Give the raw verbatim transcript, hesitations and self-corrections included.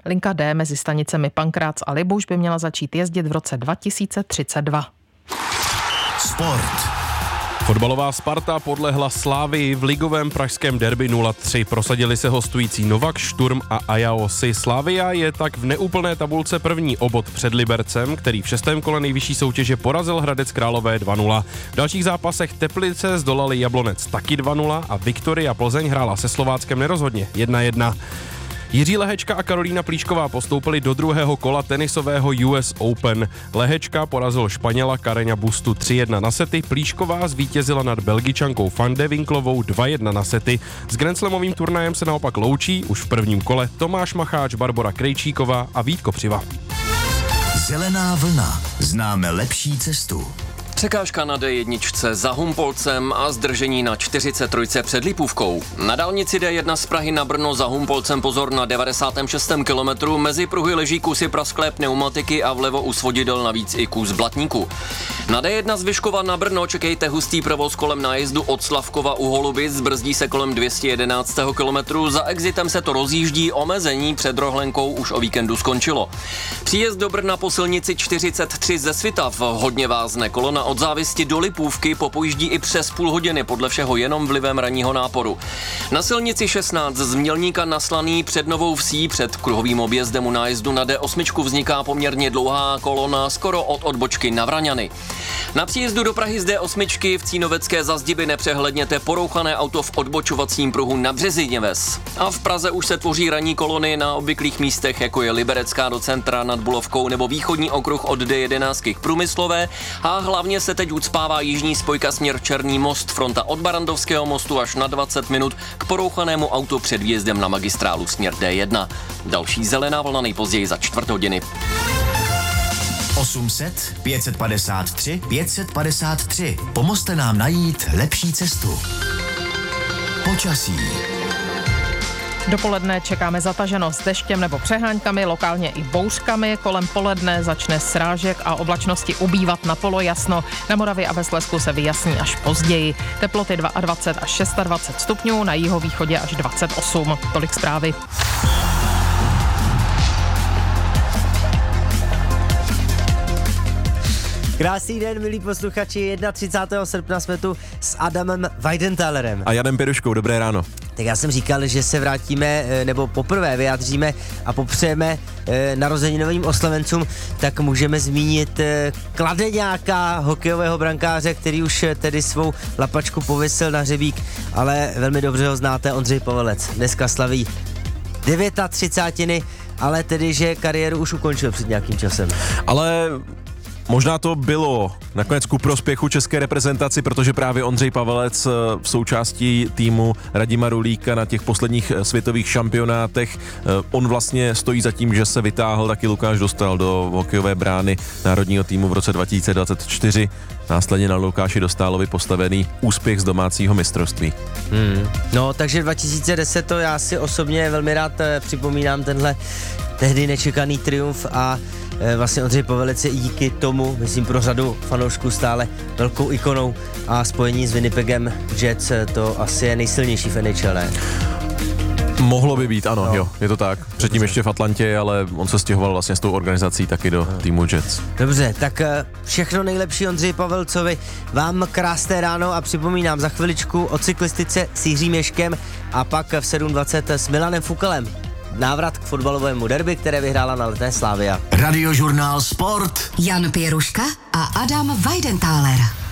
Linka D mezi stanicemi Pankrác a Libuš by měla začít jezdit v roce dva tisíce třicet dva. Sport. Fotbalová Sparta podlehla Slávii v ligovém pražském derby nula tři. Prosadili se hostující Novak, Šturm a Ajaosi. Slavia je tak v neúplné tabulce první o bod před Libercem, který v šestém kole nejvyšší soutěže porazil Hradec Králové dva nula. V dalších zápasech Teplice zdolali Jablonec taky dva nula a Viktoria Plzeň hrála se Slováckem nerozhodně jedna jedna. Jiří Lehečka a Karolína Plíšková postoupili do druhého kola tenisového U S Open. Lehečka porazil Španěla Carreña Bustu tři jedna na sety, Plíšková zvítězila nad Belgičankou Van de Winklovou dva jedna na sety. S grandslamovým turnajem se naopak loučí už v prvním kole Tomáš Macháč, Barbora Krejčíková a Vít Kopřiva. Zelená vlna. Známe lepší cestu. Překážka na D jedna za Humpolcem a zdržení na čtyřicet tři před Lipůvkou. Na dálnici D jedna z Prahy na Brno za Humpolcem pozor na devadesátém šestém kilometru. Mezi pruhy leží kusy prasklé pneumatiky a vlevo u svodidel navíc i kus blatníku. Na D jedna z Vyškova na Brno čekejte hustý provoz kolem nájezdu od Slavkova u Holubic, brzdí se kolem dvě stě jedenáct kilometru. Za exitem se to rozjíždí, omezení před Rohlenkou už o víkendu skončilo. Příjezd do Brna po silnici čtyřicet tři ze Svitav hodně vázne, kolona od Závisti do Lipůvky popojíždí i přes půl hodiny, podle všeho jenom vlivem ranního náporu. Na silnici šestnáct z Mělníka na Slaný před Novou Vsí před kruhovým objezdem u nájezdu na D osm vzniká poměrně dlouhá kolona skoro od odbočky na Vraňany. Na příjezdu do Prahy z D osm v Cínovecké zazdiby nepřehledněte porouchané auto v odbočovacím pruhu na Březině Ves. A v Praze už se tvoří ranní kolony na obvyklých místech, jako je Liberecká do centra nad Bulovkou nebo východní okruh od D jedenáct k Průmyslové a hlavně se teď ucpává jižní spojka směr Černý most, fronta od Barandovského mostu až na dvacet minut k porouchanému autu před výjezdem na magistrálu směr D jedna. Další zelená vlna nejpozději za čtvrt hodiny. osm set, pět set padesát tři, pět set padesát tři. Pomozte nám najít lepší cestu. Počasí. Dopoledne čekáme zataženost deštěm nebo přeháňkami, lokálně i bouřkami. Kolem poledne začne srážek a oblačnosti ubývat na polojasno. Na Moravě a ve Slezsku se vyjasní až později. Teploty dvacet dva až dvacet šest stupňů, na jihovýchodě až dvacet osm. Tolik zprávy. Krásný den, milí posluchači, třicátého prvního srpna jsme tu s Adamem Weidenthalerem. A Janem Piruškou, dobré ráno. Tak já jsem říkal, že se vrátíme, nebo poprvé vyjádříme a popřejeme narozeninovým oslavencům, tak můžeme zmínit kladeňáka, hokejového brankáře, který už tedy svou lapačku pověsil na hřebík, ale velmi dobře ho znáte, Ondřej Pavelec. Dneska slaví třicátiny, ale tedy, že kariéru už ukončil před nějakým časem. Ale možná to bylo nakonec ku prospěchu české reprezentaci, protože právě Ondřej Pavelec v součástí týmu Radima Rulíka na těch posledních světových šampionátech, on vlastně stojí za tím, že se vytáhl, taky Lukáš Dostál do hokejové brány národního týmu v roce dva tisíce dvacet čtyři. Následně na Lukáši Dostálovi postavený úspěch z domácího mistrovství. Hmm. No, takže dva tisíce deset to já si osobně velmi rád připomínám tenhle tehdy nečekaný triumf a vlastně Ondřej Pavelec je i díky tomu, myslím pro řadu fanoušků stále velkou ikonou a spojení s Winnipegem Jets to asi je nejsilnější v N H L, ne? Mohlo by být, ano, no. jo, je to tak. Předtím ještě v Atlantě, ale on se stěhoval vlastně s tou organizací taky do no. týmu Jets. Dobře, tak všechno nejlepší Ondřeji Pavelcovi, vám krásné ráno a připomínám za chviličku o cyklistice s Jiřím Ježkem a pak v sedm dvacet s Milanem Fukalem. Návrat k fotbalovému derby, které vyhrála na Letné Slavia. Radiožurnál Sport. Jan Pěruška a Adam Weidenthaler.